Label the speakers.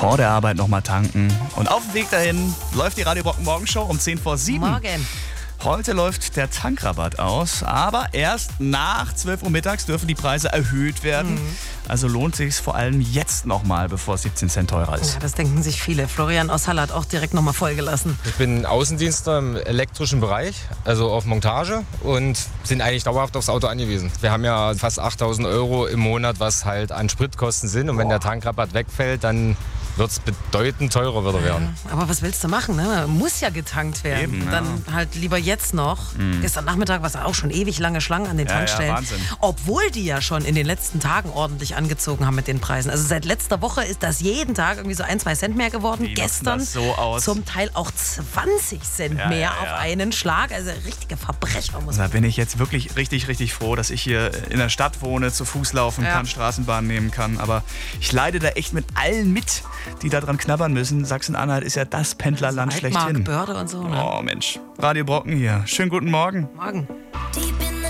Speaker 1: vor der Arbeit nochmal tanken. Und auf dem Weg dahin läuft die Radio Brocken Morgenshow um 10 vor 7.
Speaker 2: Morgen.
Speaker 1: Heute läuft der Tankrabatt aus, aber erst nach 12 Uhr mittags dürfen die Preise erhöht werden. Also lohnt sich vor allem jetzt nochmal, bevor es 17 Cent teurer ist.
Speaker 2: Ja, das denken sich viele. Florian aus Halle hat auch direkt nochmal vollgelassen.
Speaker 3: Ich bin Außendienstler im elektrischen Bereich, also auf Montage, und sind eigentlich dauerhaft aufs Auto angewiesen. Wir haben ja fast 8.000 € im Monat, was halt an Spritkosten sind. Und wenn der Tankrabatt wegfällt, dann wird es bedeutend teurer wieder werden.
Speaker 2: Aber was willst du machen? Ne? Muss ja getankt werden.
Speaker 1: Eben, ja.
Speaker 2: Dann halt lieber jetzt noch. Gestern Nachmittag war es auch schon ewig lange Schlangen an den Tankstellen.
Speaker 1: Ja, Wahnsinn.
Speaker 2: Obwohl die ja schon in den letzten Tagen ordentlich angezogen haben mit den Preisen. Also seit letzter Woche ist das jeden Tag irgendwie so 1-2 Cent mehr geworden.
Speaker 1: Wie
Speaker 2: Gestern
Speaker 1: das so aus?
Speaker 2: zum Teil auch 20 Cent
Speaker 1: Ja,
Speaker 2: mehr
Speaker 1: ja.
Speaker 2: auf einen Schlag. Also richtige Verbrecher, muss
Speaker 1: Da
Speaker 2: man
Speaker 1: bin ich jetzt wirklich richtig froh, dass ich hier in der Stadt wohne, zu Fuß laufen kann, Straßenbahn nehmen kann. Aber ich leide da echt mit allen mit, die da dran knabbern müssen. Sachsen-Anhalt ist ja das Pendlerland schlechthin.
Speaker 2: Börde und so. Ne?
Speaker 1: Oh Mensch. Radio Brocken hier. Schönen guten Morgen.
Speaker 2: Morgen.
Speaker 4: Die